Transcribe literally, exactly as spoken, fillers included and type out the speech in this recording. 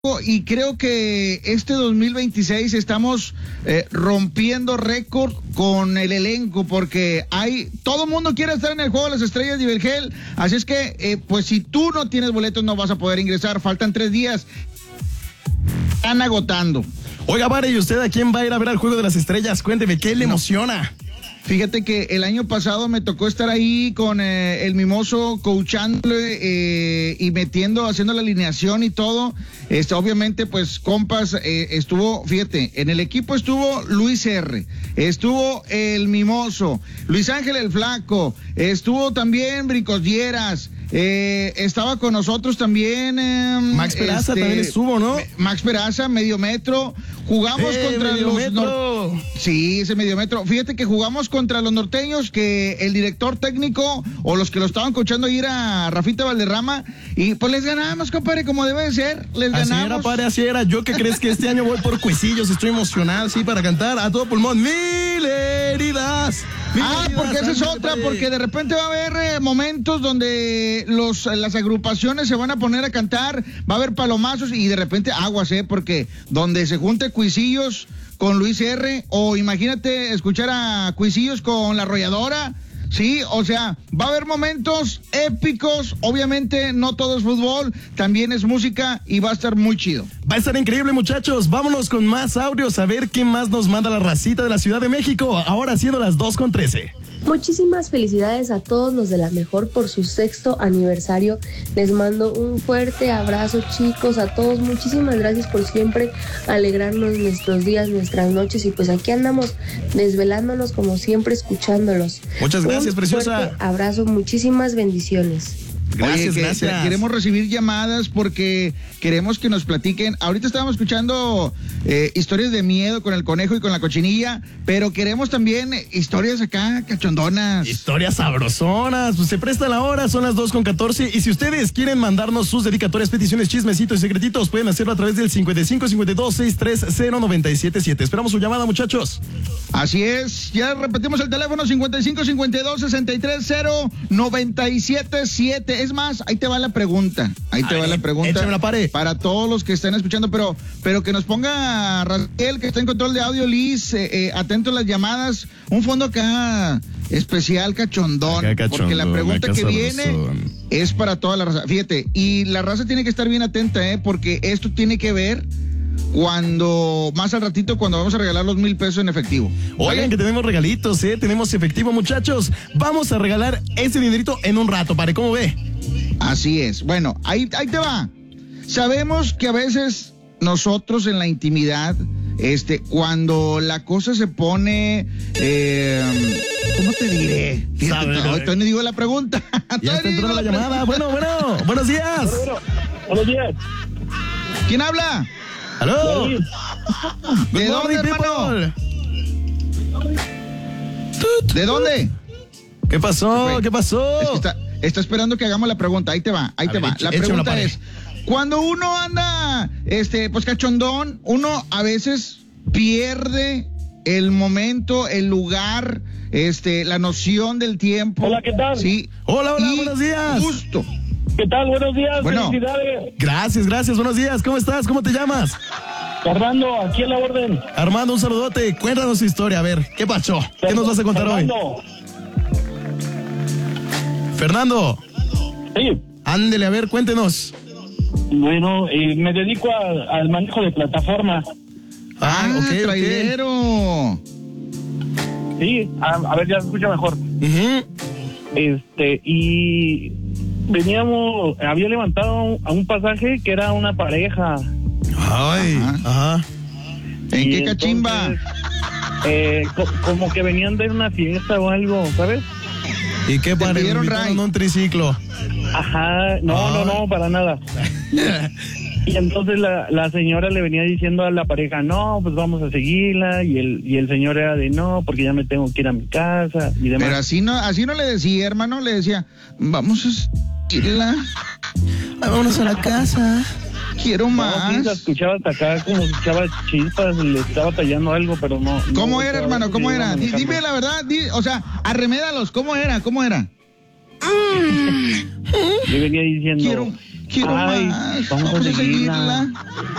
Y creo que este dos mil veintiséis estamos eh, rompiendo récord con el elenco, porque hay todo el mundo quiere estar en el Juego de las Estrellas de Ibergel, así es que eh, pues si tú no tienes boletos no vas a poder ingresar, faltan tres días, están agotando. Oiga, Vare, ¿y usted a quién va a ir a ver al Juego de las Estrellas? Cuénteme, ¿qué le no. emociona? Fíjate que el año pasado me tocó estar ahí con eh, el Mimoso coachándole eh, y metiendo, haciendo la alineación y todo. Este, obviamente, pues, compas, eh, estuvo, fíjate, en el equipo estuvo Luis R., estuvo el Mimoso, Luis Ángel el Flaco, estuvo también Bricos Dieras, eh, estaba con nosotros también eh, Max Peraza este, también estuvo, ¿no? Max Peraza, medio metro. Jugamos eh, contra medio los metro. Nor- sí, ese medio metro. Fíjate que jugamos contra los norteños, que el director técnico o los que lo estaban coachando ir a Rafita Valderrama, y pues les ganamos, compadre, como debe de ser. Les así ganamos. Era, padre, así era. Yo que crees que este año voy por Cuisillos, estoy emocionado, sí, para cantar a todo pulmón. Mil heridas. Mil Ah, heridas, porque esa es ándale, otra, padre. porque de repente va a haber eh, momentos donde los las agrupaciones se van a poner a cantar, va a haber palomazos y de repente aguas, eh, porque donde se junte Cuisillos con Luis R., o imagínate escuchar a Cuisillos con La Arrolladora, sí, o sea, va a haber momentos épicos, obviamente no todo es fútbol, también es música y va a estar muy chido. Va a estar increíble, muchachos. Vámonos con más audios a ver qué más nos manda la racita de la Ciudad de México, ahora siendo las dos con trece. Muchísimas felicidades a todos los de La Mejor por su sexto aniversario. Les mando un fuerte abrazo, chicos, a todos. Muchísimas gracias por siempre alegrarnos nuestros días, nuestras noches, y pues aquí andamos desvelándonos como siempre, escuchándolos. Muchas gracias, un preciosa. Fuerte abrazo, muchísimas bendiciones. Gracias, Oye, que, gracias. que queremos recibir llamadas porque queremos que nos platiquen. Ahorita estábamos escuchando eh, historias de miedo con el conejo y con la cochinilla, pero queremos también eh, historias acá cachondonas. Historias sabrosonas, pues se presta la hora, son las dos con catorce, y si ustedes quieren mandarnos sus dedicatorias, peticiones, chismecitos y secretitos, pueden hacerlo a través del cincuenta y cinco cincuenta y dos sesenta y tres cero noventa y siete siete. Esperamos su llamada, muchachos. Así es, ya repetimos el teléfono cincuenta y cinco cincuenta y dos sesenta y tres cero noventa y siete siete. Es más, ahí te va la pregunta, ahí te Ay, va la pregunta. échame la pared. Para todos los que están escuchando, pero pero que nos ponga Raquel, que está en control de audio, Liz, eh, eh, atento a las llamadas, un fondo acá especial cachondón, Acá cachondón, porque la pregunta acá que sabrosón. viene es para toda la raza. Fíjate, y la raza tiene que estar bien atenta, eh, porque esto tiene que ver cuando, más al ratito, cuando vamos a regalar los mil pesos en efectivo. ¿Vale? Oigan que tenemos regalitos, eh, tenemos efectivo, muchachos. Vamos a regalar ese dinerito en un rato, pare, ¿cómo ve? Así es. Bueno, ahí, ahí te va. Sabemos que a veces nosotros en la intimidad, este, cuando la cosa se pone, eh, ¿cómo te diré? Fíjate, Sabe, no, todavía no digo la pregunta. Ya está entrando la llamada. Bueno, bueno, buenos días. Bueno, buenos días. ¿Quién habla? ¿Aló? Sí. ¿De Good dónde, morning, hermano? people. ¿De dónde? ¿Qué pasó? Güey, ¿Qué pasó? Es que está, está esperando que hagamos la pregunta. Ahí te va, ahí A te ver, va. eche- La échame pregunta la pared. es, cuando uno anda, este, pues cachondón, uno a veces pierde el momento, el lugar, este, la noción del tiempo. Hola, ¿qué tal? Sí. Hola, hola, Y buenos días. Justo. ¿Qué tal? Buenos días, Bueno. felicidades. Gracias, gracias, buenos días. ¿Cómo estás? ¿Cómo te llamas? Fernando, aquí en la orden. Armando, un saludote. Cuéntanos tu historia. A ver, ¿qué pasó? ¿Qué nos vas a contar Fernando. hoy? Fernando, Sí, ándele, a ver, cuéntenos. bueno, eh, me dedico a- al manejo de plataforma. Ah, ok, ok. trailero. Sí, a, a ver, ya se escucha mejor. Ujú. Este, y veníamos, había levantado a un pasaje que era una pareja. Ay, Ajá. ajá. ¿En Y qué cachimba? entonces, eh, co- como que venían de una fiesta o algo, ¿sabes? ¿Y qué Te para pidieron ray. un triciclo? Ajá, no, no, no, para nada. Y entonces la, la señora le venía diciendo a la pareja, no, pues vamos a seguirla, y el y el señor era de no, porque ya me tengo que ir a mi casa y demás. Pero así no, así no le decía, hermano, le decía, vamos a seguirla, Vámonos a la casa. quiero No, más. sí, se escuchaba hasta acá como si echaba chispas, le estaba tallando algo, pero no. no ¿Cómo era, estaba- hermano? ¿Cómo sí, era? iba Di- manejando. Dime la verdad, di- o sea, arremédalos, ¿cómo era? ¿Cómo era? Le venía diciendo, Quiero, quiero Ay, más. vamos a Vamos a seguirla. seguirla.